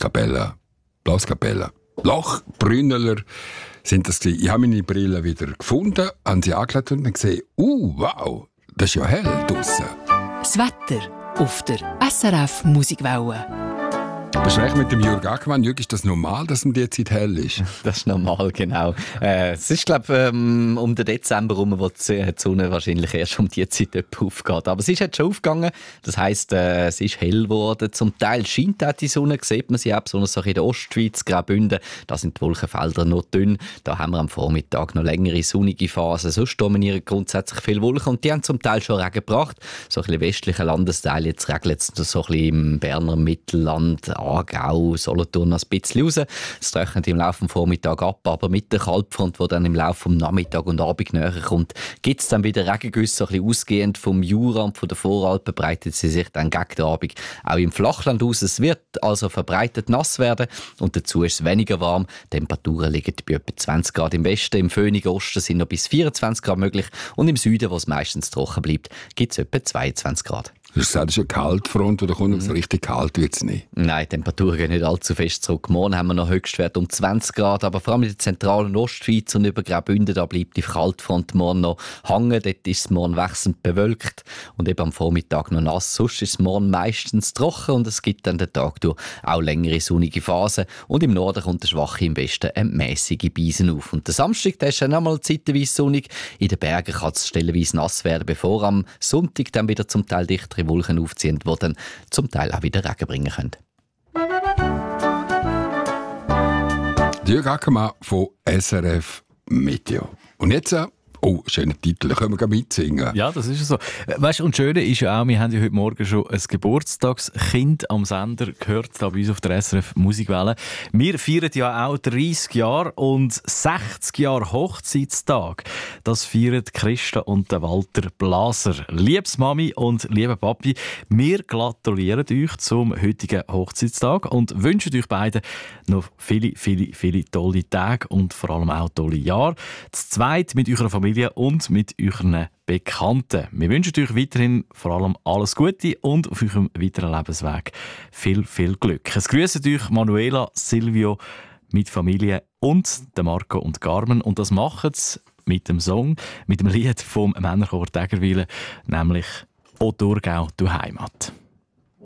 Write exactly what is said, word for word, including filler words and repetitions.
Blaskapella. Blaskapella. Loch, Brünneler sind das gewesen. Ich habe meine Brille wieder gefunden, habe sie angelegt und gesehen, uh, wow, das ist ja hell draussen. Das Wetter auf der S R F Musikwelle. Besprechen mit dem Jürg Ackermann. Jürg, ist das normal, dass um die Zeit hell ist? Das ist normal, genau. Äh, es ist, glaube ich, ähm, um den Dezember herum, wo die Sonne wahrscheinlich erst um die Zeit aufgeht. Aber es ist jetzt schon aufgegangen. Das heisst, äh, es ist hell geworden. Zum Teil scheint auch die Sonne, sieht man sie auch, besonders in der Ostschweiz, Graubünden. Da sind die Wolkenfelder noch dünn. Da haben wir am Vormittag noch längere sonnige Phasen. Sonst dominieren grundsätzlich viele Wolken und die haben zum Teil schon Regen gebracht. So ein bisschen westliche Landesteile, jetzt regnet es so ein bisschen im Berner Mittelland, Aargau, Solothurn ein bisschen raus. Es trocknet im Laufe des Vormittags ab, aber mit der Kaltfront, die dann im Laufe des Nachmittags und Abend näher kommt, gibt es dann wieder Regengüsse, so ein bisschen ausgehend vom Jura und von der Voralpen breitet sie sich dann gegen den Abend auch im Flachland aus. Es wird also verbreitet nass werden und dazu ist es weniger warm. Die Temperaturen liegen bei etwa zwanzig Grad im Westen, im föhnigen Osten sind noch bis vierundzwanzig Grad möglich und im Süden, wo es meistens trocken bleibt, gibt es etwa zweiundzwanzig Grad. Du hast gesagt, es ist eine Kaltfront, oder kommt so richtig kalt wird es nicht? Nein, die Temperaturen gehen nicht allzu fest zurück. Morgen haben wir noch Höchstwert um zwanzig Grad, aber vor allem in der zentralen Ostschweiz und über Graubünden, da bleibt die Kaltfront morgen noch hängen. Dort ist es morgen wechselnd bewölkt und eben am Vormittag noch nass. Sonst ist es morgen meistens trocken und es gibt dann den Tag durch auch längere sonnige Phasen. Und im Norden kommt der Schwache, im Westen eine mäßige Beisen auf. Und der Samstag, der ist dann einmal zeitweise sonnig. In den Bergen kann es stellenweise nass werden, bevor am Sonntag dann wieder zum Teil dichtere Wolken aufziehen, die dann zum Teil auch wieder Regen bringen können. Jürg Ackermann von S R F Meteo. Und jetzt, oh, schöner Titel, da können wir mitsingen. Ja, das ist so. Weißt, und das Schöne ist ja auch, wir haben ja heute Morgen schon ein Geburtstagskind am Sender gehört, da bei uns auf der S R F Musikwelle. Wir feiern ja auch dreißig Jahre und sechzig Jahre Hochzeitstag. Das feiern Christa und der Walter Blaser. Liebes Mami und lieber Papi, wir gratulieren euch zum heutigen Hochzeitstag und wünschen euch beiden noch viele, viele, viele tolle Tage und vor allem auch tolle Jahre. Das Zweite mit eurer Familie und mit euren Bekannten. Wir wünschen euch weiterhin vor allem alles Gute und auf eurem weiteren Lebensweg viel, viel Glück. Es grüßen euch Manuela, Silvio mit Familie und der Marco und Carmen. Und das machen sie mit dem Song, mit dem Lied vom Männerchor Tägerwilen, nämlich «O Thurgau, du Heimat».